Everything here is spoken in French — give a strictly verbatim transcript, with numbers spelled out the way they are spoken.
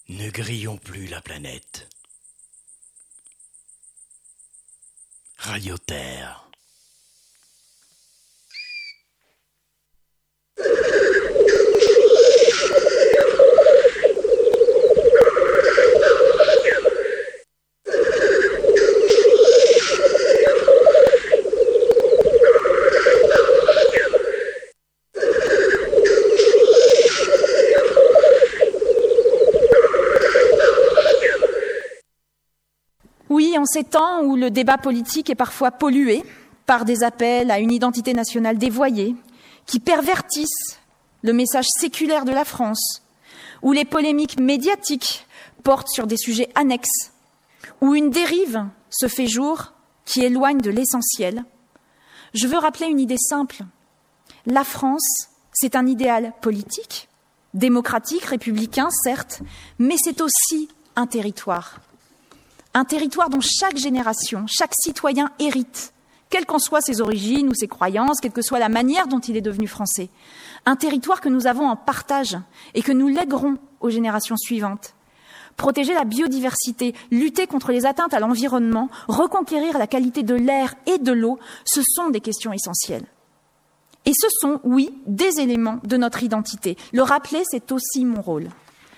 Ne grillons plus la planète. Radio Terre. Oui, en ces temps où le débat politique est parfois pollué par des appels à une identité nationale dévoyée, qui pervertissent le message séculaire de la France, où les polémiques médiatiques portent sur des sujets annexes, où une dérive se fait jour qui éloigne de l'essentiel, je veux rappeler une idée simple. La France, c'est un idéal politique, démocratique, républicain, certes, mais c'est aussi un territoire. Un territoire dont chaque génération, chaque citoyen hérite, quelles qu'en soient ses origines ou ses croyances, quelle que soit la manière dont il est devenu français. Un territoire que nous avons en partage et que nous lèguerons aux générations suivantes. Protéger la biodiversité, lutter contre les atteintes à l'environnement, reconquérir la qualité de l'air et de l'eau, ce sont des questions essentielles. Et ce sont, oui, des éléments de notre identité. Le rappeler, c'est aussi mon rôle.